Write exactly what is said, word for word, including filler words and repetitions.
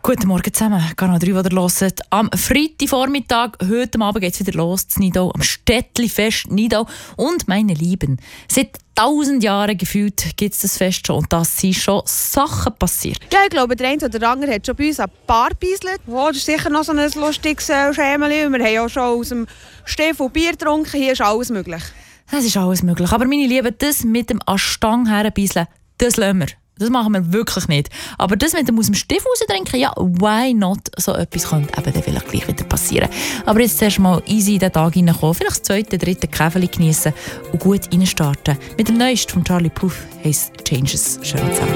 Guten Morgen zusammen, Kanal drei, die ihr hört. Am Freitagvormittag, heute Abend geht es wieder los in Nidau, am Städtli-Fest Nidau. Und meine Lieben, seit tausend Jahren gefühlt gibt es das Fest schon und da sind schon Sachen passiert. Ja, ich glaube, der eine oder der andere hat schon bei uns ein paar gebeiselt. Oh, das ist sicher noch so ein lustiges äh, Schämeli. Wir haben ja schon aus dem Stiefel Bier getrunken, hier ist alles möglich. Das ist alles möglich, aber meine Lieben, das mit dem an Stang herbeiseln, das lassen wir. Das machen wir wirklich nicht. Aber das mit dem aus dem Stiefel raustrinken, ja, why not? So etwas könnte eben dann vielleicht gleich wieder passieren. Aber jetzt zuerst mal easy in den Tag hineinkommen, vielleicht das zweite, dritte Käfeli geniessen und gut reinstarten. Mit dem Neuesten von Charlie Puth heisst Changes. Schön zusammen.